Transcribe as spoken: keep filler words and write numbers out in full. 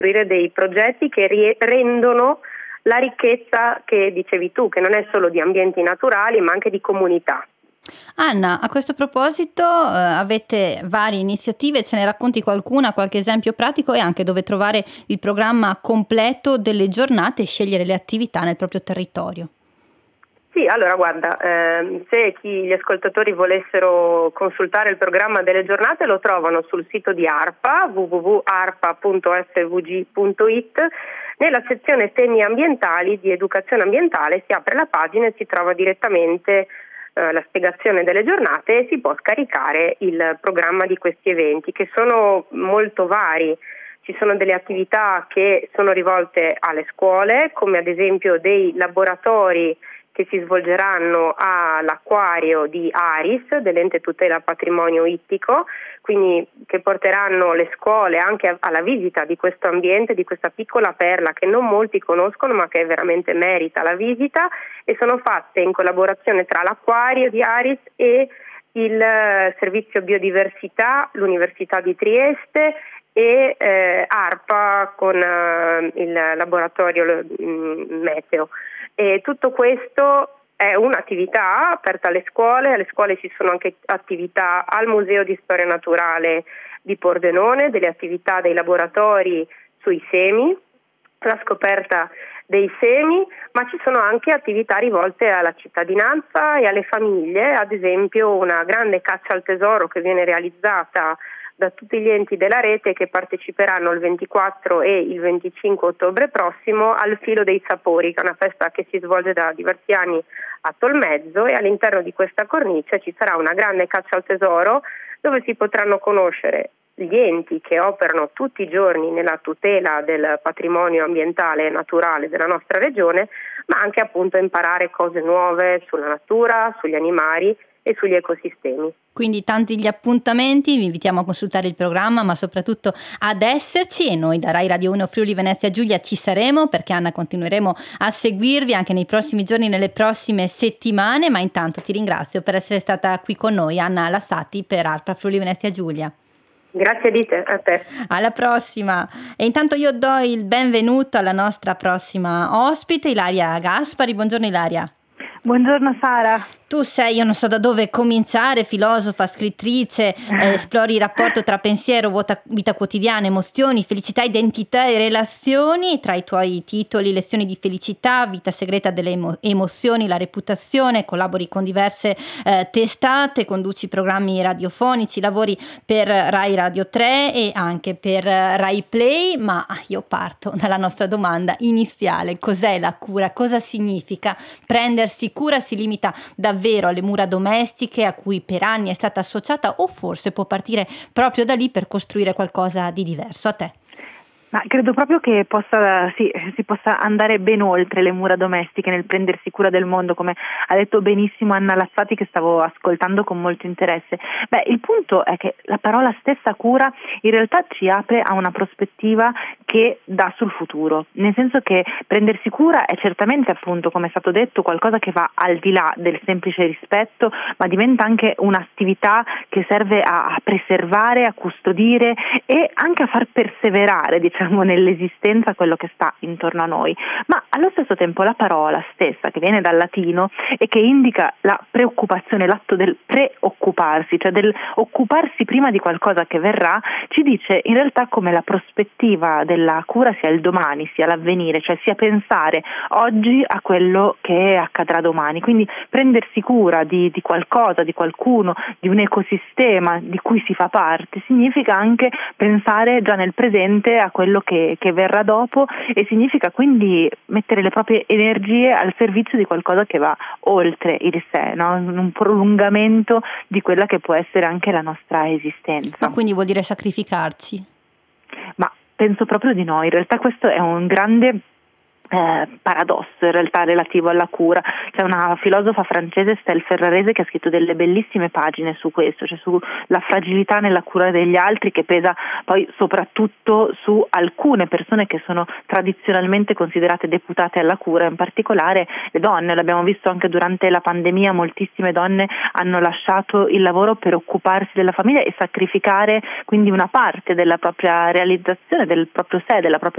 costruire dei progetti che rie- rendono la ricchezza che dicevi tu, che non è solo di ambienti naturali ma anche di comunità. Anna, a questo proposito eh, avete varie iniziative, ce ne racconti qualcuna, qualche esempio pratico e anche dove trovare il programma completo delle giornate e scegliere le attività nel proprio territorio? Sì, allora guarda, ehm, se chi, gli ascoltatori volessero consultare il programma delle giornate lo trovano sul sito di ARPA, w w w punto arpa punto s v g punto i t. Nella sezione temi ambientali di educazione ambientale si apre la pagina e si trova direttamente eh, la spiegazione delle giornate e si può scaricare il programma di questi eventi che sono molto vari. Ci sono delle attività che sono rivolte alle scuole, come ad esempio dei laboratori che si svolgeranno all'acquario di ARIS, dell'Ente Tutela Patrimonio Ittico, quindi che porteranno le scuole anche alla visita di questo ambiente, di questa piccola perla che non molti conoscono ma che veramente merita la visita, e sono fatte in collaborazione tra l'acquario di ARIS e il Servizio Biodiversità, l'Università di Trieste e eh, ARPA con eh, il laboratorio mh, meteo. E tutto questo è un'attività aperta alle scuole. Alle scuole ci sono anche attività al Museo di Storia Naturale di Pordenone, delle attività dei laboratori sui semi, la scoperta dei semi, ma ci sono anche attività rivolte alla cittadinanza e alle famiglie, ad esempio una grande caccia al tesoro che viene realizzata da tutti gli enti della rete che parteciperanno il ventiquattro e il venticinque ottobre prossimo al Filo dei Sapori, che è una festa che si svolge da diversi anni a Tolmezzo, e all'interno di questa cornice ci sarà una grande caccia al tesoro dove si potranno conoscere gli enti che operano tutti i giorni nella tutela del patrimonio ambientale e naturale della nostra regione, ma anche appunto imparare cose nuove sulla natura, sugli animali e sugli ecosistemi. Quindi tanti gli appuntamenti, vi invitiamo a consultare il programma ma soprattutto ad esserci, e noi da Rai Radio uno Friuli Venezia Giulia ci saremo, perché Anna continueremo a seguirvi anche nei prossimi giorni, nelle prossime settimane, ma intanto ti ringrazio per essere stata qui con noi, Anna Lazzati per ARPA Friuli Venezia Giulia. Grazie di te, a te. Alla prossima. E intanto io do il benvenuto alla nostra prossima ospite, Ilaria Gaspari. Buongiorno Ilaria. Buongiorno Sara. Tu sei, io non so da dove cominciare, filosofa, scrittrice, eh, esplori il rapporto tra pensiero, vota, vita quotidiana, emozioni, felicità, identità e relazioni. Tra i tuoi titoli, lezioni di felicità, vita segreta delle emo- emozioni, la reputazione, collabori con diverse eh, testate, conduci programmi radiofonici, lavori per Rai Radio tre e anche per Rai Play, ma io parto dalla nostra domanda iniziale: cos'è la cura? Cosa significa prendersi cura? Si limita davvero alle mura domestiche a cui per anni è stata associata, o forse può partire proprio da lì per costruire qualcosa di diverso? A te. Ma credo proprio che possa, sì, si possa andare ben oltre le mura domestiche nel prendersi cura del mondo, come ha detto benissimo Anna Lazzati, che stavo ascoltando con molto interesse. Beh, il punto è che la parola stessa cura in realtà ci apre a una prospettiva che dà sul futuro, nel senso che prendersi cura è certamente, appunto, come è stato detto, qualcosa che va al di là del semplice rispetto, ma diventa anche un'attività che serve a preservare, a custodire e anche a far perseverare, diciamo, nell'esistenza quello che sta intorno a noi. Ma allo stesso tempo la parola stessa, che viene dal latino e che indica la preoccupazione, l'atto del preoccuparsi, cioè del occuparsi prima di qualcosa che verrà, ci dice in realtà come la prospettiva della cura sia il domani, sia l'avvenire, cioè sia pensare oggi a quello che accadrà domani. Quindi prendersi cura di, di qualcosa, di qualcuno, di un ecosistema di cui si fa parte, significa anche pensare già nel presente a quello Che, che verrà dopo, e significa quindi mettere le proprie energie al servizio di qualcosa che va oltre il sé, no? Un prolungamento di quella che può essere anche la nostra esistenza. Ma quindi vuol dire sacrificarci? Ma penso proprio di no, in realtà questo è un grande Eh, paradosso in realtà relativo alla cura. C'è una filosofa francese, Estelle Ferrarese, che ha scritto delle bellissime pagine su questo, cioè sulla fragilità nella cura degli altri, che pesa poi soprattutto su alcune persone che sono tradizionalmente considerate deputate alla cura, in particolare le donne. L'abbiamo visto anche durante la pandemia, moltissime donne hanno lasciato il lavoro per occuparsi della famiglia e sacrificare quindi una parte della propria realizzazione, del proprio sé, della propria